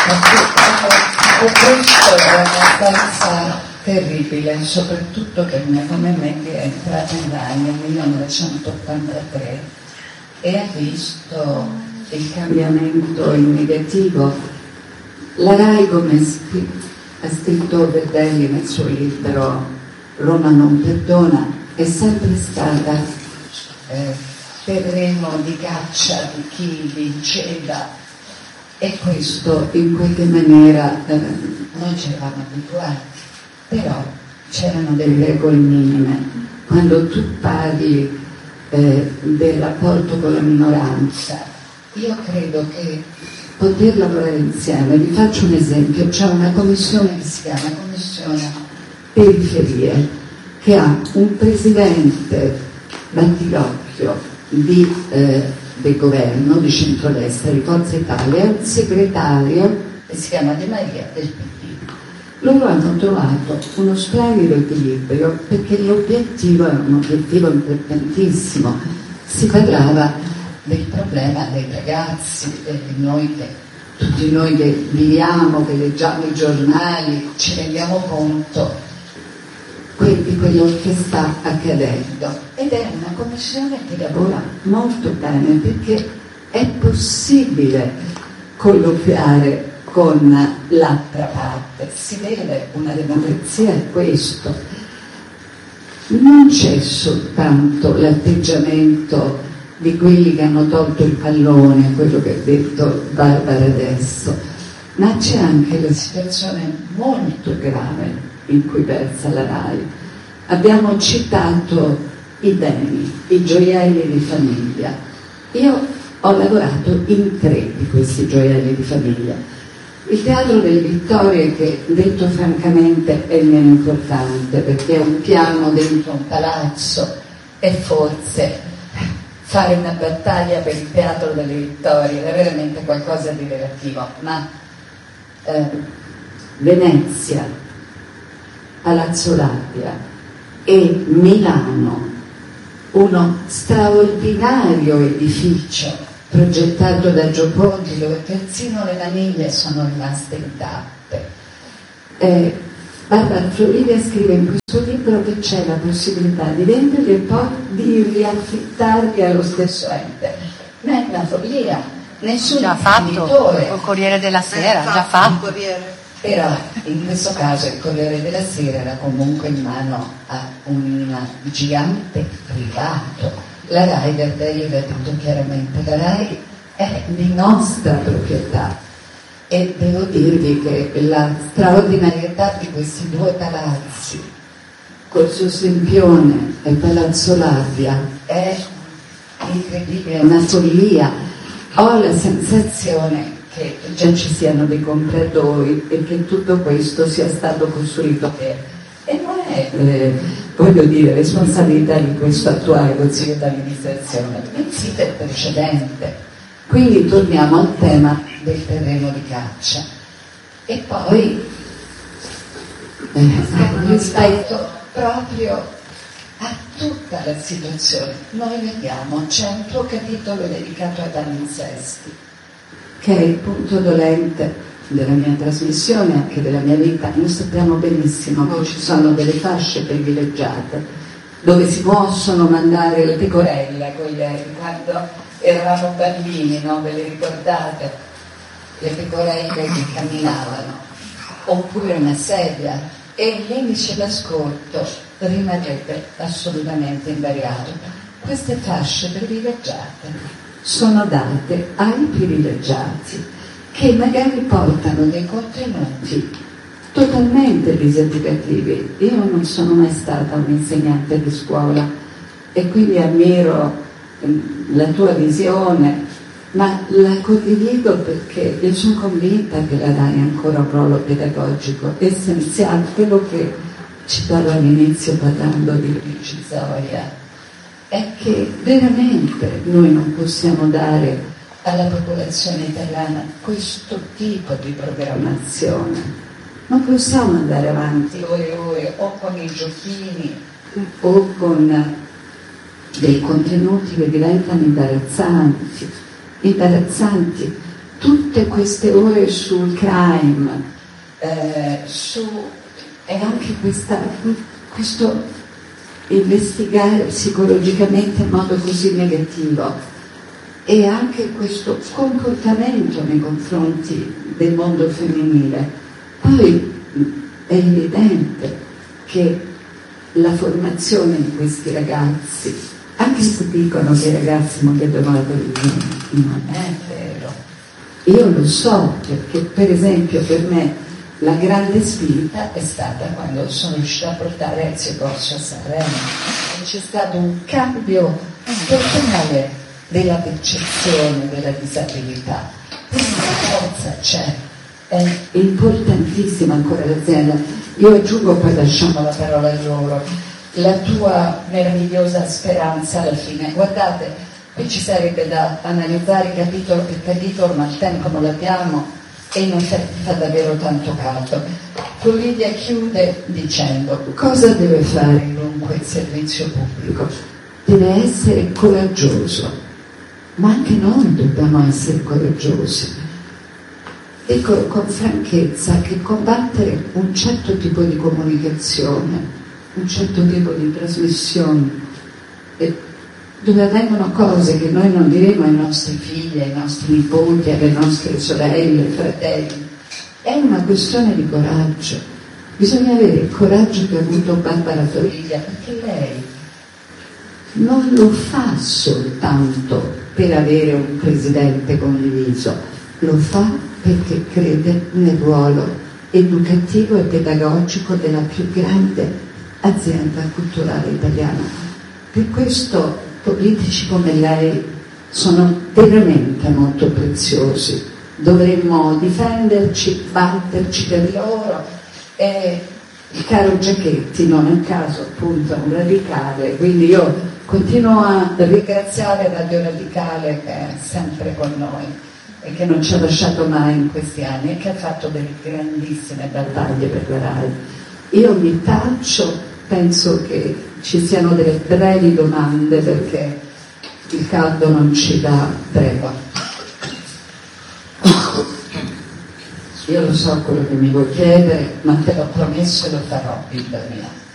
E questo è abbastanza terribile, soprattutto che come me che è entrata in Rai nel 1983 e ha visto il cambiamento in negativo. La Rai, come ha scritto Verdelli nel suo libro Roma non perdona, è sempre stata terreno di caccia di chi vinceva, e questo in qualche maniera noi ci eravamo abituati, però c'erano delle regole minime. Quando tu parli del rapporto con la minoranza, io credo che poter lavorare insieme, vi faccio un esempio, c'è una commissione che si chiama Commissione Periferie, che ha un presidente Battilocchio del governo di centrodestra, di Forza Italia, e un segretario che si chiama De Maria del PD. Loro hanno trovato uno splendido equilibrio perché l'obiettivo era un obiettivo importantissimo. Si parlava del problema dei ragazzi, tutti noi che viviamo, che leggiamo i giornali, ci rendiamo conto di quello che sta accadendo, ed è una commissione che lavora molto bene perché è possibile colloquiare con l'altra parte, si vede, una democrazia è questo. Non c'è soltanto l'atteggiamento di quelli che hanno tolto il pallone, quello che ha detto Barbara adesso, ma c'è anche la situazione molto grave in cui versa la Rai. Abbiamo citato i beni, i gioielli di famiglia. Io ho lavorato in 3 di questi gioielli di famiglia. Il Teatro delle Vittorie, che detto francamente è meno importante perché è un piano dentro un palazzo, e forse fare una battaglia per il Teatro delle Vittorie è veramente qualcosa di relativo, ma Venezia, Palazzo Labbia e Milano, uno straordinario edificio progettato da Gio Ponti, dove persino le maniglie sono rimaste intatte. Barbara Floridia scrive in questo libro che c'è la possibilità di venderli e poi di riaffittarli allo stesso ente. Ma è una follia, nessun già fatto editore. col Corriere della Sera, già fatto. Però in questo caso il Corriere della Sera era comunque in mano a un gigante privato. La Rai, Verdelli l'ha detto chiaramente, la Rai è di nostra proprietà, e devo dirvi che la straordinarietà di questi 2 palazzi, Corso Sempione e Palazzo Labbia, è incredibile, è una follia. Ho la sensazione che già ci siano dei compratori e che tutto questo sia stato costruito per. E non è, voglio dire, responsabilità di questo attuale Consiglio d'amministrazione, bensì del precedente. Quindi torniamo al tema del terreno di caccia. E poi rispetto proprio a tutta la situazione, noi vediamo, c'è un tuo capitolo dedicato ai palinsesti, che è il punto dolente della mia trasmissione, anche della mia vita. Noi sappiamo benissimo che ci sono delle fasce privilegiate dove si possono mandare le pecorelle, quando eravamo bambini, no? Ve le ricordate? Le pecorelle che camminavano, oppure una sedia, e l'indice d'ascolto rimarrebbe assolutamente invariato. Queste fasce privilegiate sono date ai privilegiati, che magari portano dei contenuti totalmente diseducativi. Io non sono mai stata un'insegnante di scuola e quindi ammiro la tua visione, ma la condivido perché io sono convinta che la Rai ha ancora un ruolo pedagogico essenziale, quello che citavo all'inizio parlando di Luigi Zoia, è che veramente noi non possiamo dare alla popolazione italiana questo tipo di programmazione. Non possiamo andare avanti ore e ore o con i giochini o con dei contenuti che diventano imbarazzanti. tutte queste ore sul crime, e anche questo investigare psicologicamente in modo così negativo, e anche questo comportamento nei confronti del mondo femminile. Poi è evidente che la formazione di questi ragazzi, anche se dicono che i ragazzi non vedono la televisione, non è vero. Io lo so, perché per esempio per me la grande spinta è stata quando sono riuscita a portare Ezio Corso a Sanremo. C'è stato un cambio totale della percezione della disabilità. Questa forza c'è, è importantissima ancora l'azienda. Io aggiungo, poi lasciamo la parola a loro, la tua meravigliosa speranza alla fine. Guardate, qui ci sarebbe da analizzare capitolo per capitolo, ma il tempo non l'abbiamo e in effetti fa davvero tanto caldo. Floridia chiude dicendo: cosa deve fare dunque il servizio pubblico? Deve essere coraggioso, ma anche noi dobbiamo essere coraggiosi. Dico con franchezza che combattere un certo tipo di comunicazione, un certo tipo di trasmissione, dove avvengono cose che noi non diremo ai nostri figli, ai nostri nipoti, alle nostre sorelle, fratelli, è una questione di coraggio. Bisogna avere il coraggio che ha avuto Barbara Floridia, perché lei non lo fa soltanto per avere un presidente condiviso, lo fa perché crede nel ruolo educativo e pedagogico della più grande azienda culturale italiana. Per questo politici come lei sono veramente molto preziosi, dovremmo difenderci, batterci per loro. E il caro Giachetti non è un caso appunto un radicale, quindi io continuo a ringraziare Radio Radicale che è sempre con noi e che non ci ha lasciato mai in questi anni e che ha fatto delle grandissime battaglie per la RAI. Io mi taccio, penso che ci siano delle brevi domande perché il caldo non ci dà tregua. Io lo so quello che mi vuoi chiedere, ma te l'ho promesso e lo farò, vita mia.